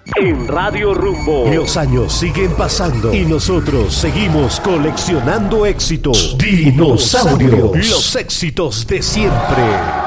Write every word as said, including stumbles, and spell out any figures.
En Radio Rumbo. Los años siguen pasando y nosotros seguimos coleccionando éxitos. Dinosaurios. Los éxitos de siempre.